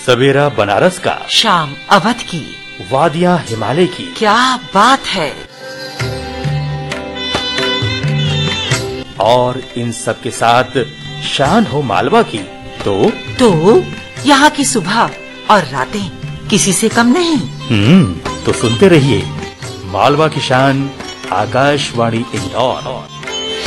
सवेरा बनारस का, शाम अवध की, वादियां हिमालय की। क्या बात है। और इन सब के साथ शान हो मालवा की, तो यहाँ की सुबह और रातें किसी से कम नहीं। तो सुनते रहिए मालवा की शान, आकाशवाणी इंदौर।